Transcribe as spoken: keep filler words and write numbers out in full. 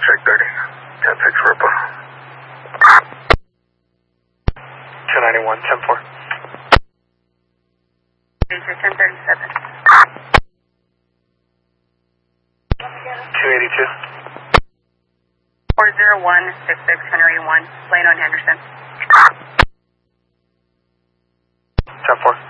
check thirty. ten six Ripple. two ninety-one, ten four. ten thirty-seven. two eighty-two. four zero one six six Henry one, Plano and Henderson. ten four.